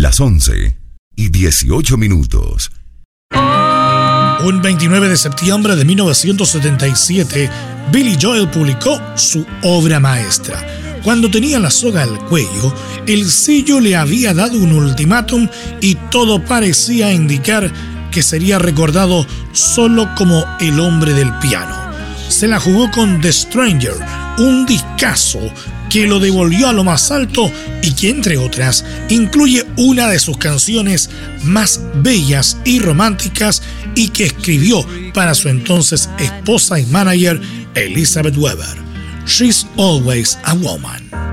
las 11:18. Un 29 de septiembre de 1977, Billy Joel publicó su obra maestra. Cuando tenía la soga al cuello, el sello le había dado un ultimátum y todo parecía indicar que sería recordado solo como el hombre del piano. Se la jugó con The Stranger, un discazo que lo devolvió a lo más alto y que, entre otras, incluye una de sus canciones más bellas y románticas y que escribió para su entonces esposa y manager Elizabeth Weber. She's Always a Woman.